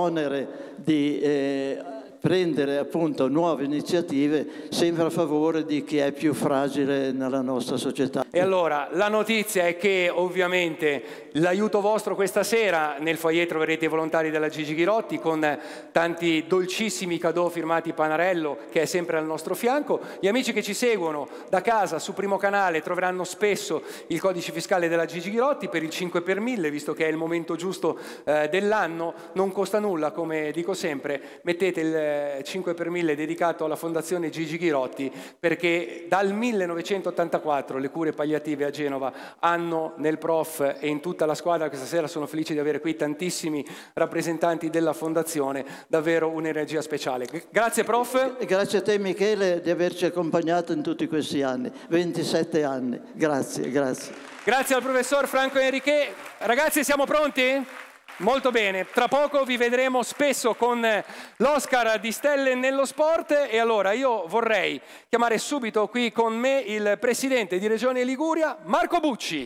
l'onere di prendere appunto nuove iniziative sempre a favore di chi è più fragile nella nostra società. E allora la notizia è che ovviamente l'aiuto vostro questa sera nel foyer troverete i volontari della Gigi Ghirotti con tanti dolcissimi cadeau firmati Panarello, che è sempre al nostro fianco. Gli amici che ci seguono da casa su Primo Canale troveranno spesso il codice fiscale della Gigi Ghirotti per il 5 per 1000, visto che è il momento giusto dell'anno. Non costa nulla, come dico sempre, mettete il 5 per 1000 dedicato alla Fondazione Gigi Ghirotti, perché dal 1984 le cure palliative a Genova hanno nel prof e in tutta la squadra, questa sera sono felice di avere qui tantissimi rappresentanti della Fondazione, davvero un'energia speciale. Grazie prof. Grazie a te Michele di averci accompagnato in tutti questi anni, 27 anni, grazie. Grazie al professor Franco Enrique. Ragazzi, siamo pronti? Molto bene, tra poco vi vedremo spesso con l'Oscar di Stelle nello Sport e allora io vorrei chiamare subito qui con me il presidente di Regione Liguria, Marco Bucci.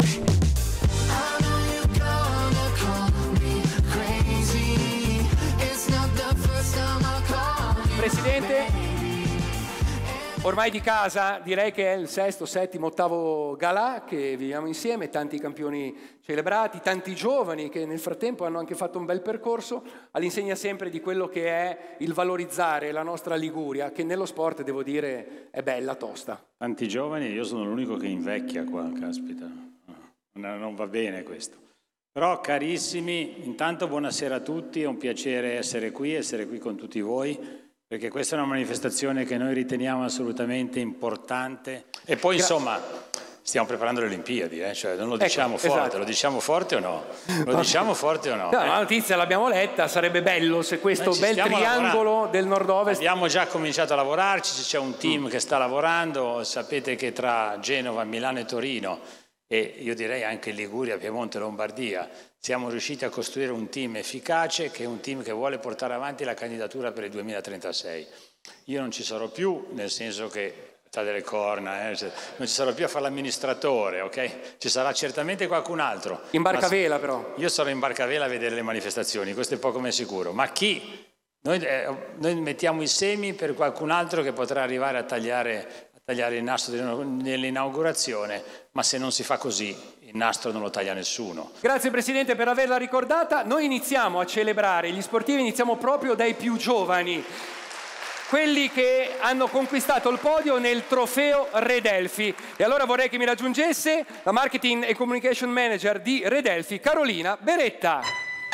Presidente, ormai di casa, direi che è il 6º, 7º, 8º galà che viviamo insieme, tanti campioni celebrati, tanti giovani che nel frattempo hanno anche fatto un bel percorso all'insegna sempre di quello che è il valorizzare la nostra Liguria, che nello sport, devo dire, è bella tosta. Tanti giovani, io sono l'unico che invecchia qua, caspita, non va bene questo. Però carissimi, intanto buonasera a tutti, è un piacere essere qui con tutti voi, perché questa è una manifestazione che noi riteniamo assolutamente importante. E poi insomma stiamo preparando le Olimpiadi, cioè non lo diciamo forte, esatto. Lo diciamo forte o no? Lo diciamo forte o no? No, la notizia l'abbiamo letta, sarebbe bello se questo bel triangolo del nord-ovest... Abbiamo già cominciato a lavorarci, c'è un team che sta lavorando, sapete che tra Genova, Milano e Torino, e io direi anche Liguria, Piemonte e Lombardia, siamo riusciti a costruire un team efficace, che è un team che vuole portare avanti la candidatura per il 2036. Io non ci sarò più, nel senso che sta delle corna, non ci sarò più a fare l'amministratore, ok? Ci sarà certamente qualcun altro. In barcavela però. Io sarò in barcavela a vedere le manifestazioni, questo è poco ma sicuro. Ma chi? Noi mettiamo i semi per qualcun altro che potrà arrivare a tagliare il nastro nell'inaugurazione, ma se non si fa così il nastro non lo taglia nessuno. Grazie Presidente per averla ricordata. Noi iniziamo a celebrare gli sportivi, iniziamo proprio dai più giovani, quelli che hanno conquistato il podio nel trofeo Redelfi. E allora vorrei che mi raggiungesse la Marketing e Communication Manager di Redelfi, Carolina Beretta.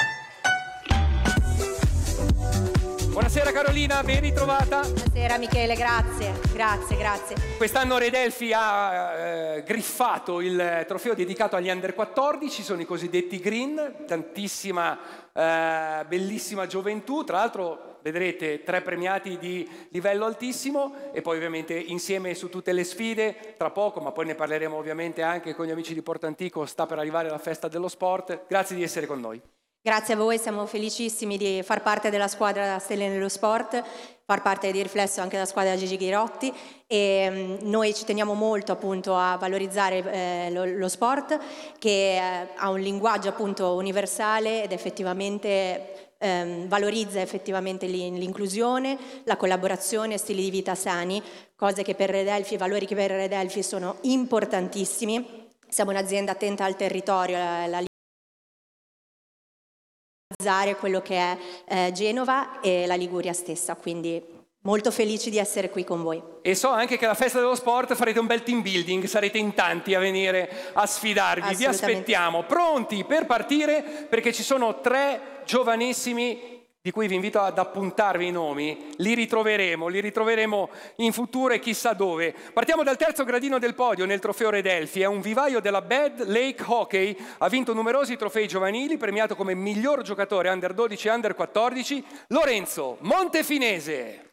Buonasera Carolina, ben ritrovata. Buonasera Michele, grazie. Quest'anno Redelfi ha griffato il trofeo dedicato agli Under 14, sono i cosiddetti Green, tantissima bellissima gioventù, tra l'altro vedrete 3 premiati di livello altissimo e poi ovviamente insieme su tutte le sfide, tra poco, ma poi ne parleremo ovviamente anche con gli amici di Portantico, sta per arrivare la festa dello sport. Grazie di essere con noi. Grazie a voi, siamo felicissimi di far parte della squadra Stelle nello Sport, far parte di Riflesso anche della squadra Gigi Ghirotti e noi ci teniamo molto appunto a valorizzare lo sport che ha un linguaggio appunto universale ed effettivamente valorizza effettivamente l'inclusione, la collaborazione, stili di vita sani, cose che per Redelfi, valori che per Redelfi sono importantissimi. Siamo un'azienda attenta al territorio, alla quello che è Genova e la Liguria stessa, quindi molto felici di essere qui con voi. E so anche che alla festa dello sport farete un bel team building, sarete in tanti a venire a sfidarvi, vi aspettiamo pronti per partire perché ci sono 3 giovanissimi di cui vi invito ad appuntarvi i nomi, li ritroveremo in futuro e chissà dove. Partiamo dal terzo gradino del podio nel trofeo Redelfi, è un vivaio della Bad Lake Hockey, ha vinto numerosi trofei giovanili, premiato come miglior giocatore under 12 e under 14, Lorenzo Montefinese.